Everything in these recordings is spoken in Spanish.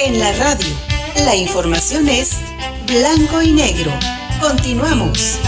En la radio, la información es blanco y negro. Continuamos.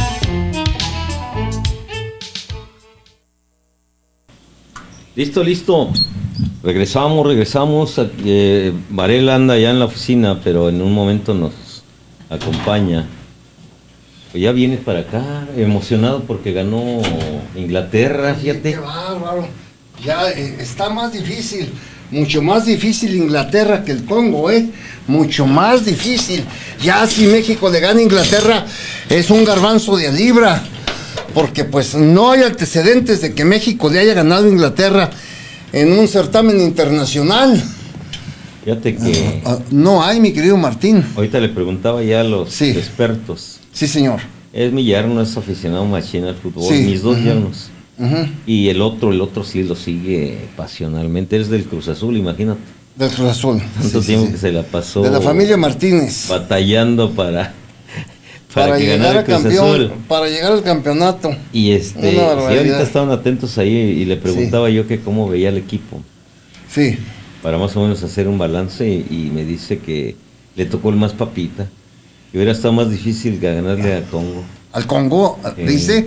Listo. Regresamos. Varela anda ya en la oficina, pero en un momento nos acompaña. Pues ya vienes para acá, emocionado porque ganó Inglaterra, fíjate. Qué bárbaro. Ya está más difícil, mucho más difícil Inglaterra que el Congo, mucho más difícil. Ya si México le gana a Inglaterra, es un garbanzo de a libra, porque pues no hay antecedentes de que México le haya ganado a Inglaterra en un certamen internacional. Fíjate que... no hay, mi querido Martín. Ahorita le preguntaba ya a los expertos. Sí, señor. Es mi yerno, es aficionado machín al fútbol, sí. Mis dos yernos. Y el otro sí lo sigue pasionalmente, es del Cruz Azul, imagínate. Del Cruz Azul. Tanto tiempo que se la pasó. De la familia Martínez. Batallando para que llegar ganara el Cruz Azul. Para llegar al campeonato. Y sí, ahorita estaban atentos ahí y le preguntaba yo que cómo veía el equipo. Sí. Para más o menos hacer un balance y me dice que le tocó el más papita. Que hubiera estado más difícil que ganarle a Congo. ¿Al Congo? Dice.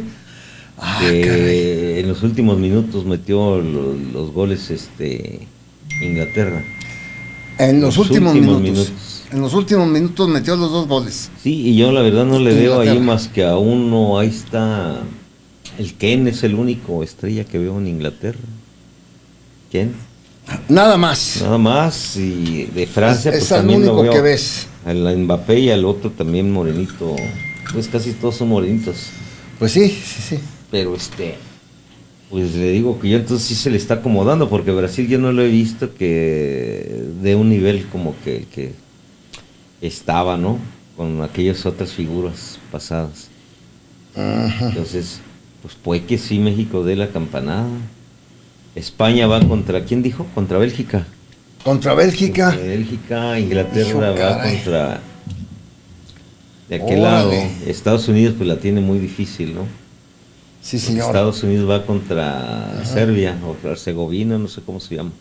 Que en los últimos minutos metió los goles Inglaterra. En los últimos minutos. En los últimos minutos metió los 2 goles. Sí, y yo la verdad no le veo ahí más que a uno. Ahí está el Ken, es el único estrella que veo en Inglaterra. ¿Quién? Nada más. Y de Francia es pues el también único lo veo que ves. Al Mbappé y al otro también morenito. Pues casi todos son morenitos. Pues sí. Pero pues le digo que yo entonces sí se le está acomodando, porque Brasil yo no lo he visto que de un nivel como que el que estaba, ¿no? Con aquellas otras figuras pasadas. Entonces, pues puede que sí México dé la campanada. España va contra, ¿quién dijo? Contra Bélgica. Contra Bélgica. Inglaterra va contra de aquel lado. Estados Unidos pues la tiene muy difícil, ¿no? Sí, señor. Estados Unidos va contra Serbia o Herzegovina, no sé cómo se llama.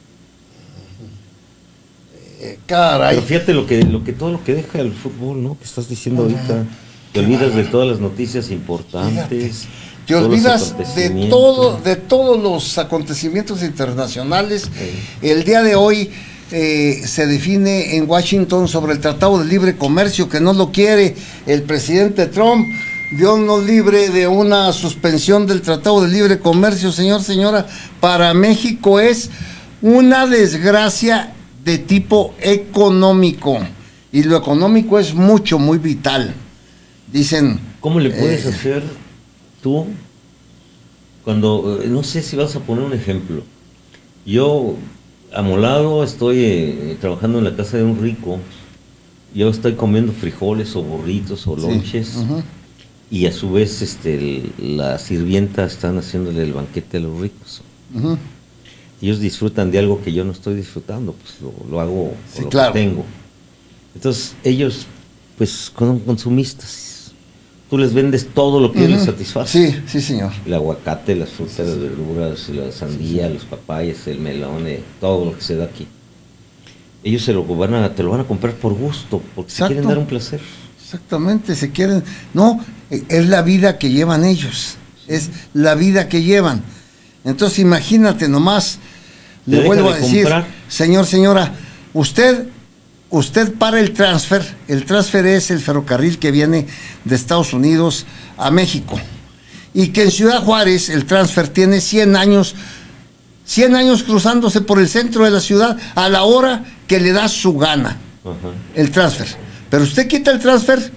Caray. Pero fíjate todo lo que deja el fútbol, ¿no? Que estás diciendo ahorita. Te olvidas de todas las noticias importantes. Te olvidas de todos los acontecimientos internacionales. Sí. El día de hoy se define en Washington sobre el Tratado de Libre Comercio, que no lo quiere el presidente Trump. Dios nos libre de una suspensión del Tratado de Libre Comercio, señora. Para México es una desgracia de tipo económico. Y lo económico es muy vital. Dicen... ¿Cómo le puedes hacer tú cuando... no sé si vas a poner un ejemplo. Yo, amolado, estoy trabajando en la casa de un rico. Yo estoy comiendo frijoles o burritos o lonches. Sí. Y a su vez las sirvientas están haciéndole el banquete a los ricos. Ellos disfrutan de algo que yo no estoy disfrutando, pues lo hago con lo que tengo. Entonces ellos pues son consumistas. Tú les vendes todo lo que les satisface. Sí, señor. El aguacate, las frutas, las verduras, la sandía, los papayas, el melón, todo lo que se da aquí. Ellos te lo van a comprar por gusto, porque se quieren dar un placer. Exactamente, se quieren... No, es la vida que llevan ellos, es la vida que llevan. Entonces imagínate nomás, le vuelvo a decir, señora, usted para el transfer es el ferrocarril que viene de Estados Unidos a México, y que en Ciudad Juárez el transfer tiene 100 años cruzándose por el centro de la ciudad a la hora que le da su gana. El transfer. Pero usted quita el transfer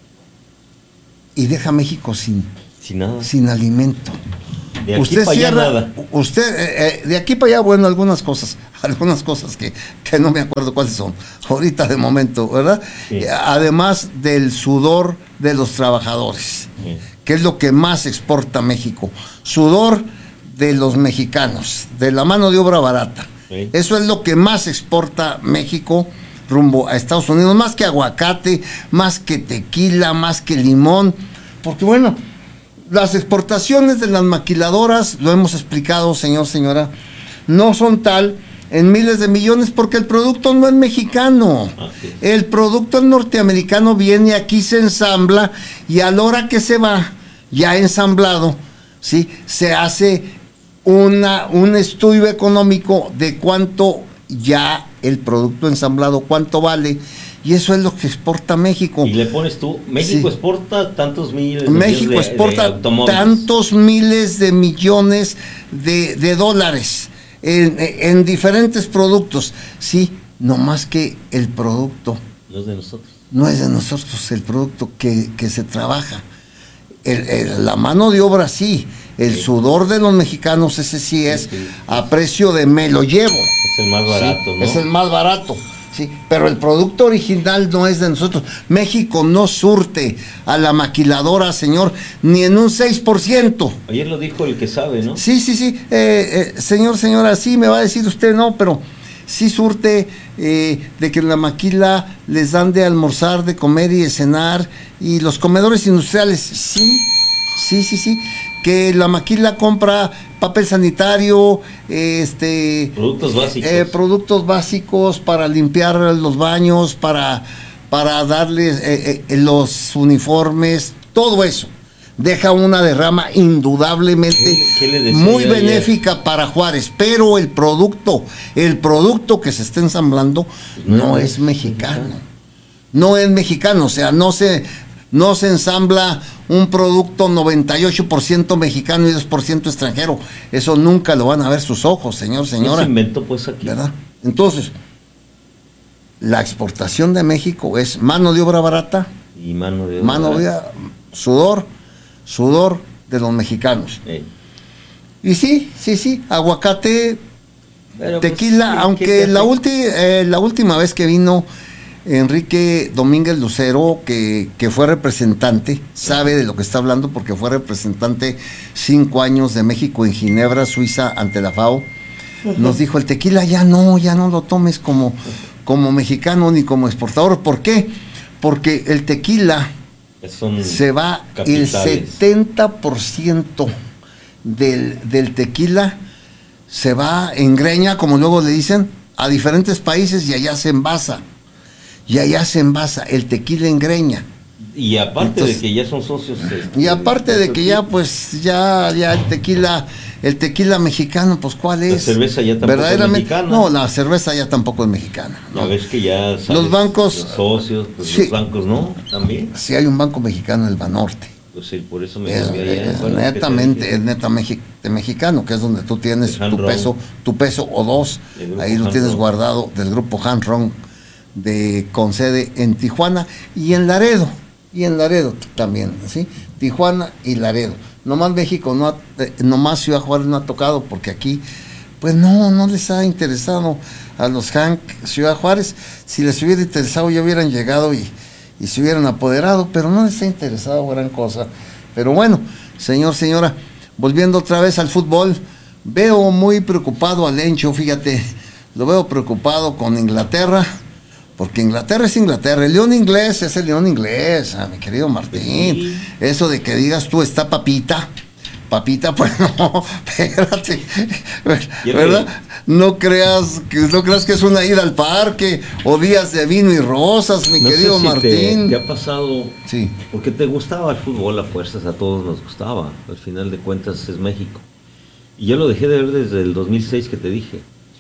y deja a México sin nada, sin alimento. De aquí usted para cierra, allá nada. Usted, de aquí para allá, bueno, algunas cosas que no me acuerdo cuáles son, ahorita de momento, ¿verdad? Sí. Además del sudor de los trabajadores, que es lo que más exporta México. Sudor de los mexicanos, de la mano de obra barata. Eso es lo que más exporta México rumbo a Estados Unidos, más que aguacate, más que tequila, más que limón, porque bueno, las exportaciones de las maquiladoras, lo hemos explicado, señora, no son tal en miles de millones, porque el producto no es mexicano. El producto norteamericano viene aquí, se ensambla, y a la hora que se va, ya ensamblado, ¿sí? Se hace un estudio económico de cuánto ya el producto ensamblado, cuánto vale, y eso es lo que exporta México. Y le pones tú, México exporta tantos miles de México exporta tantos miles de millones de dólares en diferentes productos, sí, no más que el producto no es de nosotros. No es de nosotros, el producto que se trabaja. La mano de obra sí, el sudor de los mexicanos, ese sí es a precio de me lo llevo. Es el más barato, sí, ¿no? Es el más barato, sí, pero el producto original no es de nosotros. México no surte a la maquiladora, señor, ni en un 6%. Ayer lo dijo el que sabe, ¿no? Sí, señora, sí me va a decir usted no, pero sí surte de que en la maquila les dan de almorzar, de comer y de cenar, y los comedores industriales, sí, que la maquila compra papel sanitario, productos básicos para limpiar los baños, para darles los uniformes, todo eso deja una derrama indudablemente muy benéfica para Juárez, pero el producto que se está ensamblando no es mexicano. No es mexicano, o sea, no se ensambla un producto 98% mexicano y 2% extranjero. Eso nunca lo van a ver sus ojos, señora. No se inventó pues aquí. ¿Verdad? Entonces, la exportación de México es mano de obra barata y mano de obra sudor de los mexicanos. Y sí, aguacate, pero tequila, pues, aunque la última vez que vino Enrique Domínguez Lucero, que fue representante, sabe de lo que está hablando porque fue representante 5 años de México en Ginebra, Suiza, ante la FAO, nos dijo, el tequila ya no lo tomes como mexicano ni como exportador. ¿Por qué? Porque el tequila se va capitales. El 70% del tequila se va en greña, como luego le dicen, a diferentes países, y allá se envasa. El tequila en greña. Y aparte entonces, de que ya son socios. Y aparte de que ya el tequila mexicano, pues ¿cuál es? La cerveza ya tampoco es mexicana. No, la cerveza ya tampoco es mexicana. ¿No? Ya ves que ya los bancos, los socios, pues sí, los bancos no, también. Sí hay un banco mexicano, el Banorte. Pues sí, por eso me es netamente mexicano, que es donde tú tienes tu peso o dos. Ahí lo tienes guardado, del grupo Hanron, con sede en Tijuana y en Laredo también, ¿sí? Tijuana y Laredo. Nomás México, nomás Ciudad Juárez no ha tocado, porque aquí, pues no les ha interesado a los Hank Ciudad Juárez. Si les hubiera interesado ya hubieran llegado y se hubieran apoderado, pero no les ha interesado gran cosa. Pero bueno, señora, volviendo otra vez al fútbol, veo muy preocupado al Lencho, fíjate, lo veo preocupado con Inglaterra. Porque Inglaterra es Inglaterra, el león inglés es el león inglés, mi querido Martín. Sí. Eso de que digas tú, está papita, pues no, espérate, ¿verdad? No creas que es una ida al parque o días de vino y rosas, mi querido Martín. ¿Te ha pasado? Sí. Porque te gustaba el fútbol a fuerzas, a todos nos gustaba, al final de cuentas es México. Y yo lo dejé de ver desde el 2006 que te dije.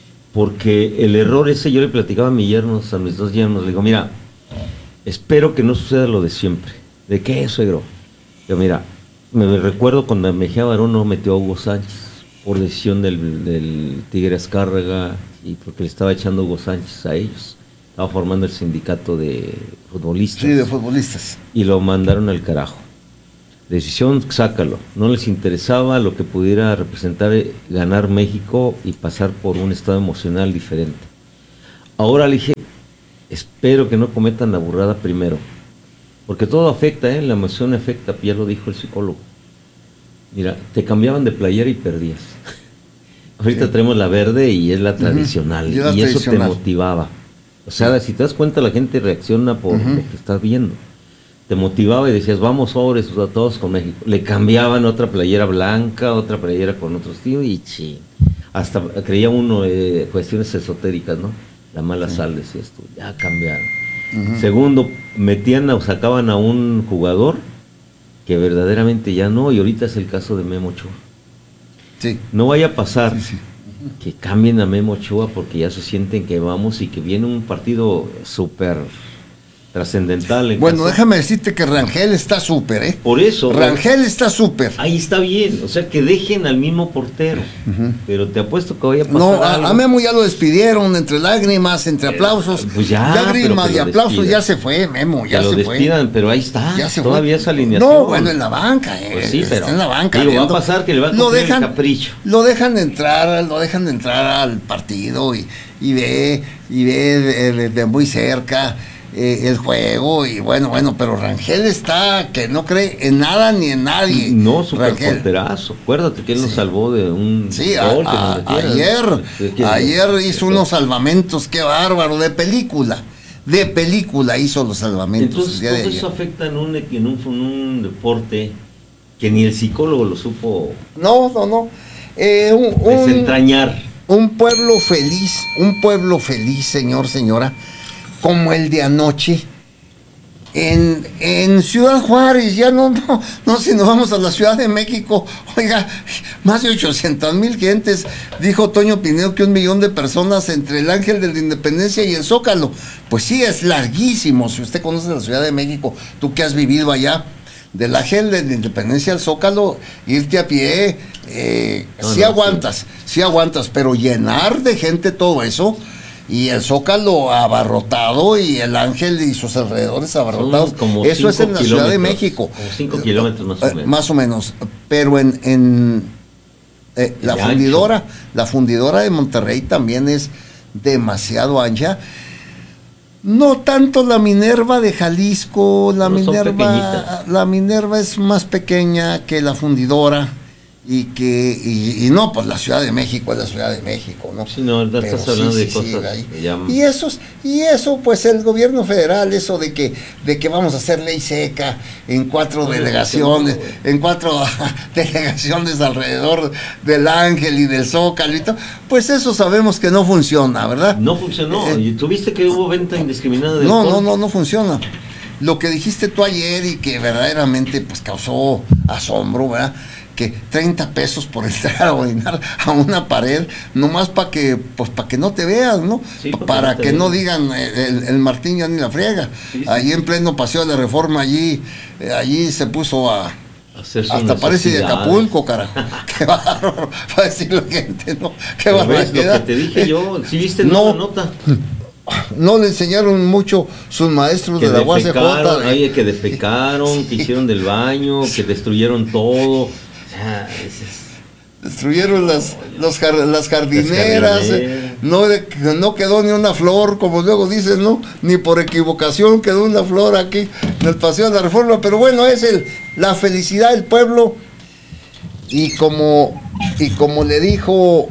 Porque el error ese, yo le platicaba a mis dos yernos, le digo, mira, espero que no suceda lo de siempre. ¿De qué, suegro? Yo, mira, me recuerdo cuando Mejía Barón no metió a Hugo Sánchez por decisión del Tigre Azcárraga, y porque le estaba echando Hugo Sánchez a ellos. Estaba formando el sindicato de futbolistas. Sí, de futbolistas. Y lo mandaron al carajo. Decisión, sácalo. No les interesaba lo que pudiera representar ganar México y pasar por un estado emocional diferente. Ahora le dije, espero que no cometan la burrada primero, porque todo afecta, la emoción afecta, ya lo dijo el psicólogo. Mira, te cambiaban de playera y perdías. Ahorita tenemos la verde y es la tradicional, y eso te motivaba. O sea, si te das cuenta, la gente reacciona por lo que estás viendo. Te motivaba y decías, vamos sobres a todos con México. Le cambiaban otra playera blanca, otra playera con otro estilo y hasta creía uno cuestiones esotéricas, ¿no? La mala sal, decía esto, ya cambiaron. Segundo, metían o sacaban a un jugador que verdaderamente ya no, y ahorita es el caso de Memo Ochoa. Sí. No vaya a pasar que cambien a Memo Ochoa porque ya se sienten que vamos y que viene un partido súper trascendental. Bueno, déjame decirte que Rangel está súper, ¿eh? Por eso. Rangel está súper. Ahí está bien, o sea, que dejen al mismo portero. Pero te apuesto que vaya a pasar No, algo. a Memo ya lo despidieron, entre lágrimas, entre aplausos. Pues ya, lágrimas y aplausos, despidan. ya se fue, Memo, ya que se lo fue. despidan, pero ahí está, Ya se todavía fue. esa alineación. No, bueno, en la banca, Pues sí, pero está en la banca. digo, va a pasar que le va a cumplir el capricho. Lo dejan entrar al partido y ve de muy cerca el juego y bueno, pero Rangel está que no cree en nada ni en nadie. No, súper porterazo. Acuérdate que él nos salvó de un gol ayer hizo unos salvamentos, qué bárbaro, de película hizo los salvamentos. Entonces todo eso afecta en un deporte que ni el psicólogo lo supo desentrañar. Un pueblo feliz, señora, como el de anoche, en Ciudad Juárez, ya no, si nos vamos a la Ciudad de México, oiga, más de 800,000 gentes, dijo Toño Pinedo que 1 millón de personas entre el Ángel de la Independencia y el Zócalo. Pues sí, es larguísimo, si usted conoce la Ciudad de México, tú que has vivido allá, del Ángel de la Independencia al Zócalo, irte a pie, sí aguantas, pero llenar de gente todo eso, y el Zócalo abarrotado y el Ángel y sus alrededores abarrotados, eso es en la Ciudad de México. Como 5 kilómetros más o menos. Más o menos, pero la fundidora de Monterrey también es demasiado ancha. No tanto la Minerva de Jalisco, la Minerva es más pequeña que la fundidora. Y no, pues la Ciudad de México es la Ciudad de México, ¿no? Sí, no, estás hablando de cosas que llaman. Y eso, pues el gobierno federal, eso de que vamos a hacer ley seca en 4 delegaciones, en 4 delegaciones alrededor del Ángel y del Zócalo y todo, pues eso sabemos que no funciona, ¿verdad? No funcionó. ¿Y tuviste que hubo venta indiscriminada de No funciona. Lo que dijiste tú ayer y que verdaderamente pues causó asombro, ¿verdad? Que 30 pesos por entrar a orinar a una pared, nomás para que no te veas, ¿no? Sí, para que no digan el Martín ya ni la friega. Sí. Allí en pleno Paseo de la Reforma, allí se puso hasta parece de Acapulco, carajo. Qué bárbaro, para decir la gente, ¿no? Qué barbaridad. Lo que te dije yo, ¿sí viste la nota? No le enseñaron mucho sus maestros de la UACJ. Que defecaron, que hicieron del baño, que destruyeron todo. Destruyeron las jardineras, no quedó ni una flor, como luego dicen, ¿no? Ni por equivocación quedó una flor aquí en el Paseo de la Reforma, pero bueno, es la felicidad del pueblo, y como le dijo,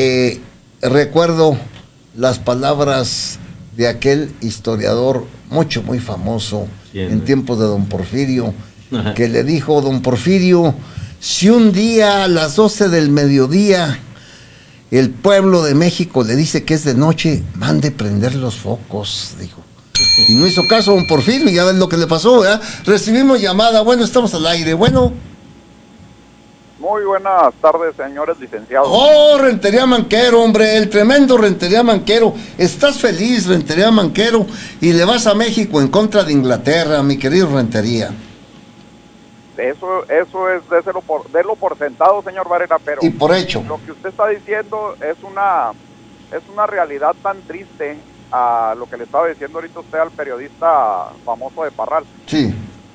recuerdo las palabras de aquel historiador muy famoso en tiempos de don Porfirio, que le dijo: don Porfirio, si un día a las 12 del mediodía el pueblo de México le dice que es de noche, mande prender los focos, dijo. Y no hizo caso don Porfirio, ya ves lo que le pasó, ¿verdad? Recibimos llamada, bueno, estamos al aire, bueno. Muy buenas tardes, señores licenciados. Oh, Rentería Manquero, hombre, el tremendo Rentería Manquero. Estás feliz, Rentería Manquero, y le vas a México en contra de Inglaterra, mi querido Rentería. Eso es de lo por sentado, señor Varela, pero y por hecho. Lo que usted está diciendo es una realidad tan triste a lo que le estaba diciendo ahorita usted al periodista famoso de Parral. Sí.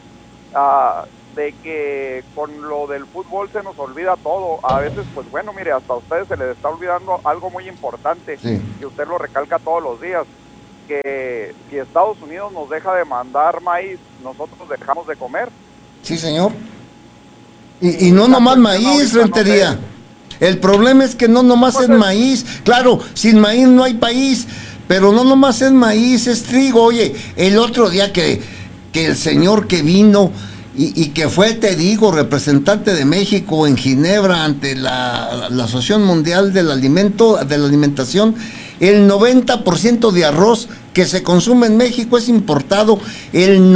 De que con lo del fútbol se nos olvida todo. A veces, pues bueno, mire, hasta a ustedes se les está olvidando algo muy importante, y usted lo recalca todos los días, que si Estados Unidos nos deja de mandar maíz, nosotros dejamos de comer. Sí, señor. Y no nomás maíz, Rentería. El problema es que no nomás es maíz. Claro, sin maíz no hay país, pero no nomás es maíz, es trigo. Oye, el otro día que el señor que vino y que fue, te digo, representante de México en Ginebra ante la Asociación Mundial del Alimento, de la Alimentación. El 90% de arroz que se consume en México es importado, el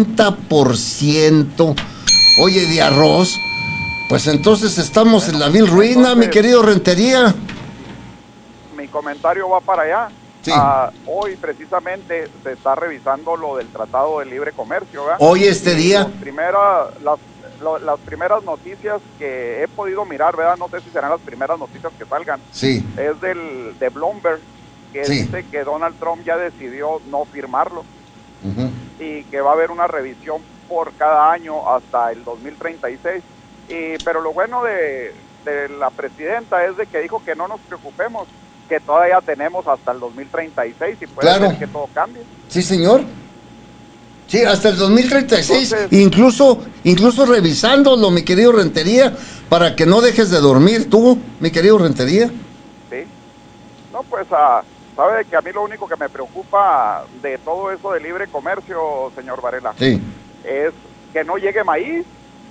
90%. Oye, de arroz, pues entonces estamos en la vil ruina, mi querido Rentería. Mi comentario va para allá. Sí. Hoy precisamente se está revisando lo del Tratado de Libre Comercio, ¿verdad? Hoy día. Las primeras noticias que he podido mirar, ¿verdad? No sé si serán las primeras noticias que salgan. Sí. Es de Bloomberg, que sí. dice que Donald Trump ya decidió no firmarlo. Y que va a haber una revisión por cada año hasta el 2036. Pero lo bueno de la presidenta es de que dijo que no nos preocupemos, que todavía tenemos hasta el 2036 y puede ser que todo cambie. Sí, señor. Sí, hasta el 2036. Entonces, incluso revisándolo, mi querido Rentería, para que no dejes de dormir tú, mi querido Rentería. Sí. No, pues, sabe que a mí lo único que me preocupa de todo eso de libre comercio, señor Varela, sí, es que no llegue maíz.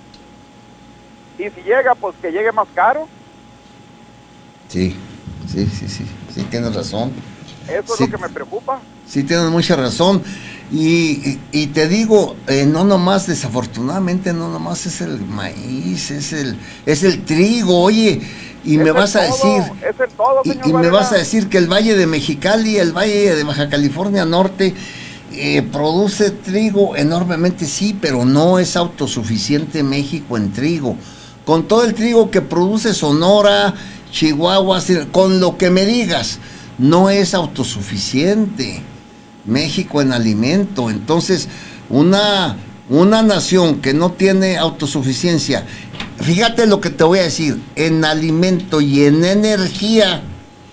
Y si llega, pues que llegue más caro. Sí, tienes razón. Eso sí, es lo que me preocupa. Sí, tienes mucha razón. Y te digo, no nomás, desafortunadamente, no nomás es el maíz, es el trigo, oye, y me vas a decir, es el todo, señor y me Varela. vas a decir que el Valle de Mexicali, el Valle de Baja California Norte, produce trigo enormemente, sí, pero no es autosuficiente México en trigo. Con todo el trigo que produce Sonora, Chihuahua, con lo que me digas, no es autosuficiente México en alimento. Entonces, una nación que no tiene autosuficiencia, fíjate lo que te voy a decir, en alimento y en energía,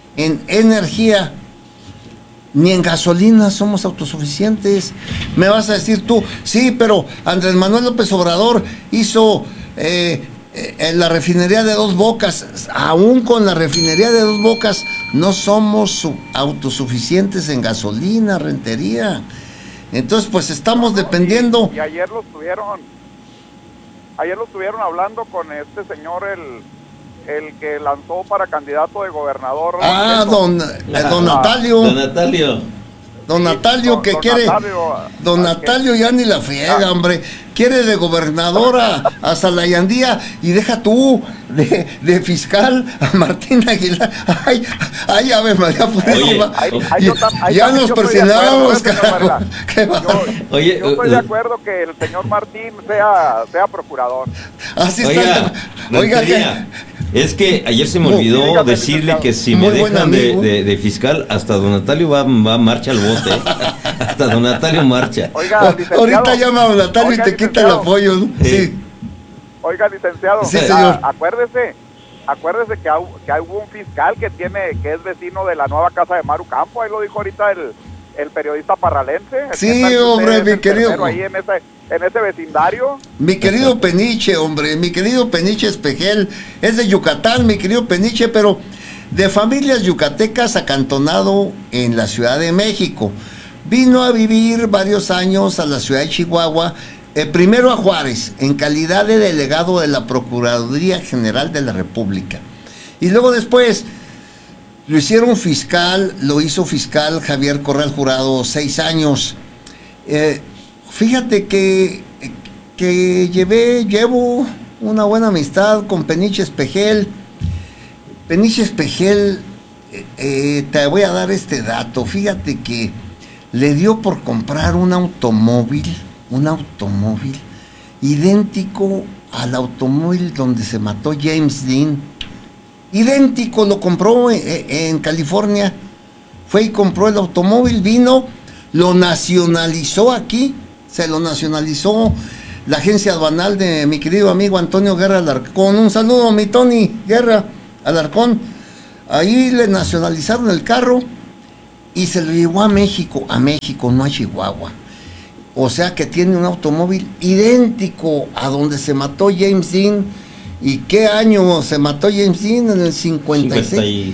ni en gasolina somos autosuficientes. Me vas a decir tú, sí, pero Andrés Manuel López Obrador hizo la refinería de Dos Bocas. Aún con la refinería de Dos Bocas no somos autosuficientes en gasolina, Rentería. Entonces, pues estamos dependiendo. Y ayer lo estuvieron hablando con este señor, el que lanzó para candidato de gobernador. Don Natalio. Don Natalio que quiere. Don Natalio ya ni la friega, hombre. Quiere de gobernador a Salayandía y deja tú de fiscal a Martín Aguilar. Ay, Ave María Purísima. Ya nos persinábamos, carajo. Yo estoy de acuerdo que el señor Martín sea procurador. Así está. Oiga, es que ayer se me olvidó decirle que si me dejan de fiscal, hasta don Natalio va a marcha al bote. Hasta don Natalio marcha. Oiga, ahorita llama a don Natalio y te quita el apoyo, ¿no? Sí. Oiga, licenciado, sí, señor. Acuérdese que hubo un fiscal que es vecino de la nueva casa de Maru Campo. Ahí lo dijo ahorita el periodista parralense. Sí, hombre, mi querido. Ahí en ese vecindario. Mi querido Peniche, hombre, mi querido Peniche Espejel, es de Yucatán, mi querido Peniche, pero de familias yucatecas, acantonado en la Ciudad de México. Vino a vivir varios años a la ciudad de Chihuahua, primero a Juárez, en calidad de delegado de la Procuraduría General de la República. Y luego después lo hicieron fiscal, lo hizo fiscal Javier Corral Jurado 6 años. Fíjate que llevo una buena amistad con Peniche Espejel. Peniche Espejel, te voy a dar este dato. Fíjate que le dio por comprar un automóvil idéntico al automóvil donde se mató James Dean. Idéntico, lo compró en California. Fue y compró el automóvil, vino, lo nacionalizó aquí. Se lo nacionalizó la agencia aduanal de mi querido amigo Antonio Guerra Alarcón. Un saludo, mi Tony Guerra Alarcón. Ahí le nacionalizaron el carro y se lo llevó a México, no a Chihuahua. O sea que tiene un automóvil idéntico a donde se mató James Dean. ¿Y qué año se mató James Dean? En el 56,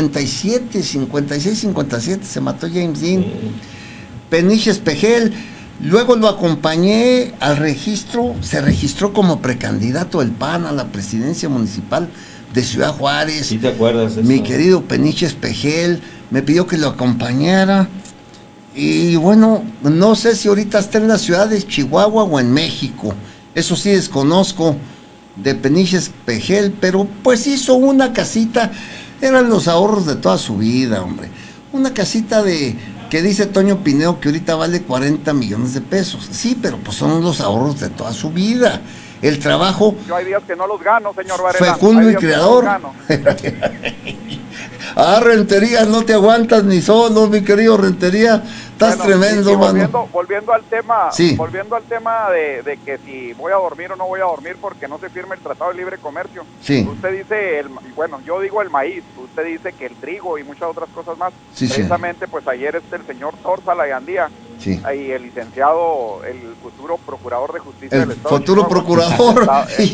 57 se mató James Dean. Peniche Espejel Luego lo acompañé al registro, se registró como precandidato del PAN a la presidencia municipal de Ciudad Juárez. ¿Sí te acuerdas de eso? Mi querido Peniche Espejel me pidió que lo acompañara. Y bueno, no sé si ahorita está en la ciudad de Chihuahua o en México. Eso sí desconozco de Peniche Espejel, pero pues hizo una casita, eran los ahorros de toda su vida, hombre. Una casita que dice Toño Pineo que ahorita vale 40 millones de pesos. Sí, pero pues son los ahorros de toda su vida. El trabajo... Yo hay días que no los gano, señor Varela. Fecundo y creador. Rentería, no te aguantas ni solo, mi querido Rentería. Estás tremendo, mano. Volviendo al tema, sí. Volviendo al tema de que si voy a dormir o no voy a dormir porque no se firme el Tratado de Libre Comercio. Sí. Usted dice, yo digo el maíz, usted dice que el trigo y muchas otras cosas más. Sí, precisamente, sí. Pues ayer el señor Tórzala y Andía, sí. Y el licenciado, el futuro procurador de justicia del Estado. El futuro procurador,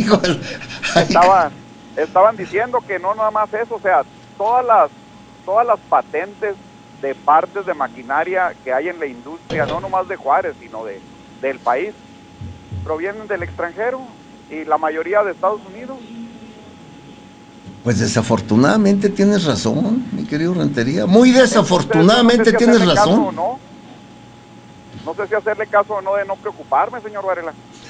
estaban diciendo que no nada más eso, o sea, todas las patentes de partes de maquinaria que hay en la industria, no nomás de Juárez, sino del país, provienen del extranjero y la mayoría de Estados Unidos. Pues desafortunadamente tienes razón, mi querido Rentería. Muy desafortunadamente tienes razón. No sé si hacerle caso o no de no preocuparme, señor Varela.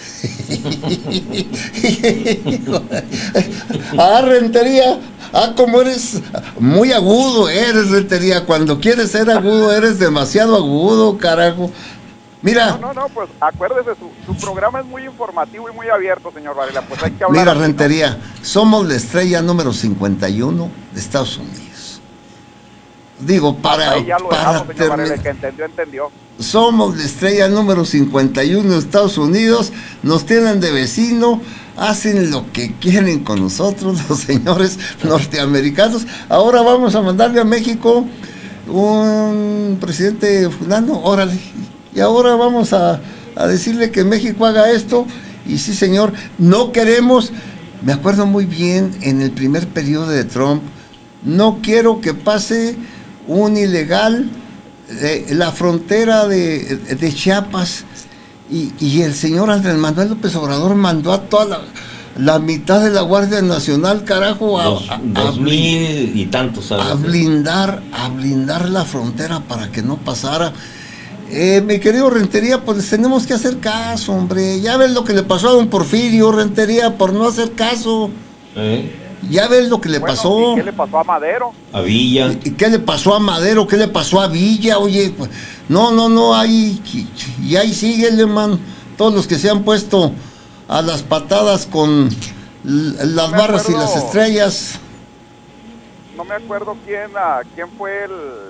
Rentería, como eres muy agudo, Rentería. Cuando quieres ser agudo, eres demasiado agudo, carajo. Mira. No, pues acuérdese, su programa es muy informativo y muy abierto, señor Varela. Pues hay que hablar. Mira, Rentería, ¿no? Somos la estrella número 51 de Estados Unidos. Digo, para señor Varela, el que entendió. Somos la estrella número 51 de Estados Unidos, nos tienen de vecino, hacen lo que quieren con nosotros, los señores norteamericanos. Ahora vamos a mandarle a México un presidente fulano, órale. Y ahora vamos a decirle que México haga esto. Y sí, señor, no queremos, me acuerdo muy bien en el primer periodo de Trump, no quiero que pase un ilegal la frontera de Chiapas, y el señor Andrés Manuel López Obrador mandó a toda la mitad de la Guardia Nacional, carajo, a mil y tantos, ¿sabes? A blindar la frontera para que no pasara. Mi querido Rentería, pues tenemos que hacer caso, hombre. Ya ves lo que le pasó a don Porfirio, Rentería, por no hacer caso. Ya ves lo que le pasó. ¿Y qué le pasó a Madero? A Villa. ¿Y qué le pasó a Madero? ¿Qué le pasó a Villa? Oye, pues, no, ahí síguele, man. Todos los que se han puesto a las patadas con las barras y las estrellas. No me acuerdo quién fue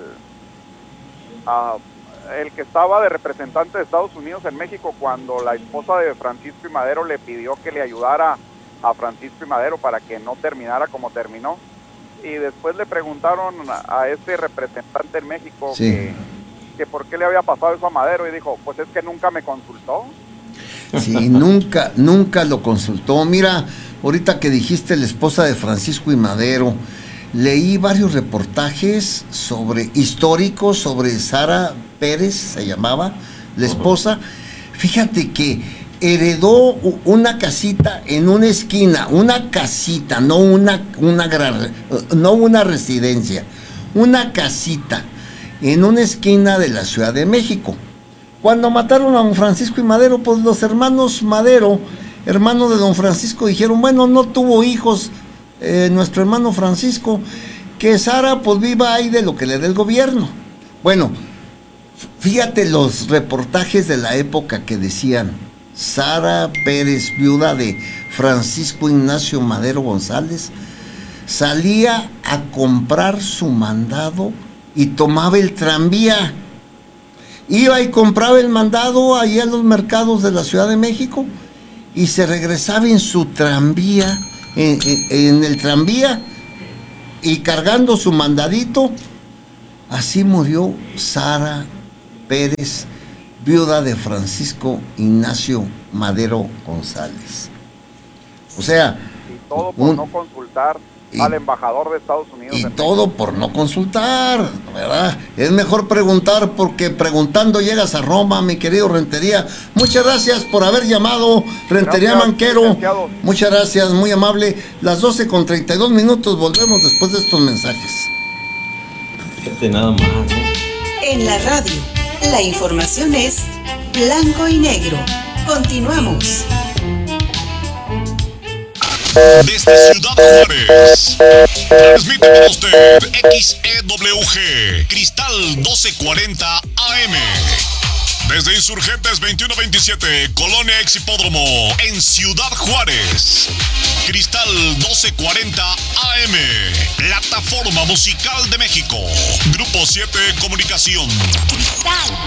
el que estaba de representante de Estados Unidos en México cuando la esposa de Francisco y Madero le pidió que le ayudara a Francisco y Madero para que no terminara como terminó, y después le preguntaron a este representante en México sí. que por qué le había pasado eso a Madero, y dijo, pues es que nunca me consultó. Sí, nunca lo consultó. Mira, ahorita que dijiste la esposa de Francisco y Madero, leí varios reportajes históricos sobre Sara Pérez, se llamaba, la esposa. Fíjate que heredó una casita en una esquina, una casita, no una residencia, una casita en una esquina de la Ciudad de México. Cuando mataron a don Francisco y Madero, pues los hermanos Madero, hermanos de don Francisco, dijeron, bueno, no tuvo hijos nuestro hermano Francisco, que Sara pues viva ahí de lo que le dé el gobierno. Bueno, fíjate los reportajes de la época que decían, Sara Pérez, viuda de Francisco Ignacio Madero González, salía a comprar su mandado y tomaba el tranvía. Iba y compraba el mandado allá en los mercados de la Ciudad de México y se regresaba en su tranvía, en el tranvía, y cargando su mandadito. Así murió Sara Pérez, viuda de Francisco Ignacio Madero González. O sea, y todo por no consultar al embajador de Estados Unidos. Y todo por no consultar, ¿verdad? Es mejor preguntar, porque preguntando llegas a Roma, mi querido Rentería. Muchas gracias por haber llamado, Rentería Manquero. Licenciado. Muchas gracias, muy amable. Las 12:32, volvemos después de estos mensajes. Nada más, ¿no? En la radio, la información es blanco y negro. Continuamos. Desde Ciudad Juárez, transmite para usted XEWG, Cristal 1240 AM. Desde Insurgentes 2127, Colonia Ex Hipódromo, en Ciudad Juárez. Cristal 1240 AM, Plataforma Musical de México. Grupo 7 Comunicación. Cristal